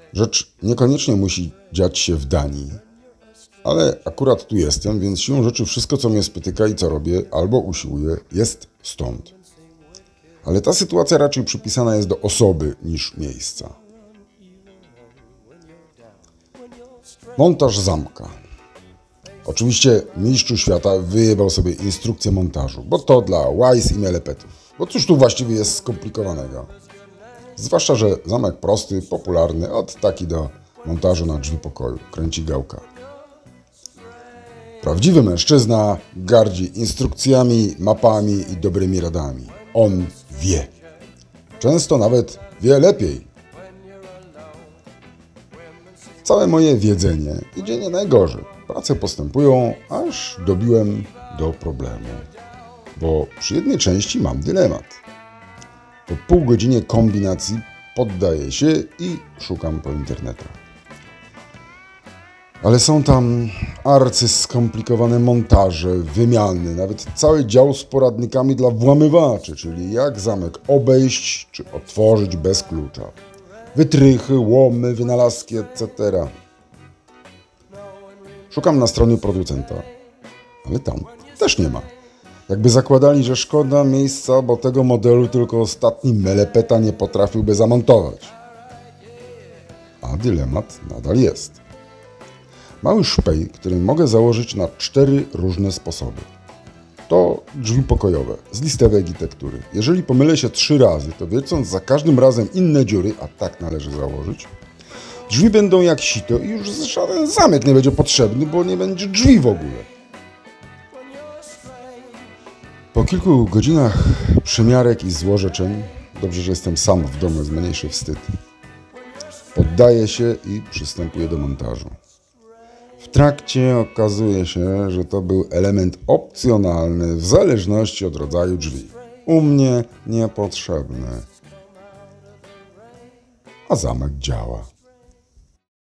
Rzecz niekoniecznie musi dziać się w Danii, ale akurat tu jestem, więc siłą rzeczy wszystko, co mnie spotyka i co robię, albo usiłuję, jest stąd. Ale ta sytuacja raczej przypisana jest do osoby niż miejsca. Montaż zamka. Oczywiście mistrzu świata wyjebał sobie instrukcję montażu, bo to dla łajs i melepetów. Bo cóż tu właściwie jest skomplikowanego? Zwłaszcza, że zamek prosty, popularny, od taki do montażu na drzwi pokoju, kręci gałka. Prawdziwy mężczyzna gardzi instrukcjami, mapami i dobrymi radami. On wie. Często nawet wie lepiej. Całe moje wiedzenie idzie nie najgorzej. Prace postępują, aż dobiłem do problemu. Bo przy jednej części mam dylemat. Po pół godzinie kombinacji poddaję się i szukam po internetach. Ale są tam arcyskomplikowane montaże, wymiany, nawet cały dział z poradnikami dla włamywaczy, czyli jak zamek obejść czy otworzyć bez klucza. Wytrychy, łomy, wynalazki, etc. Szukam na stronie producenta, ale tam też nie ma. Jakby zakładali, że szkoda miejsca, bo tego modelu tylko ostatni melepeta nie potrafiłby zamontować. A dylemat nadal jest. Mały szpej, który mogę założyć na 4 różne sposoby. To drzwi pokojowe z listewek i tektury. Jeżeli pomylę się 3 razy, to wiercąc za każdym razem inne dziury, a tak należy założyć, drzwi będą jak sito i już żaden zamek nie będzie potrzebny, bo nie będzie drzwi w ogóle. Po kilku godzinach przymiarek i złorzeczeń, dobrze, że jestem sam w domu, jest mniejszy wstyd, poddaję się i przystępuję do montażu. W trakcie okazuje się, że to był element opcjonalny w zależności od rodzaju drzwi. U mnie niepotrzebny. A zamek działa.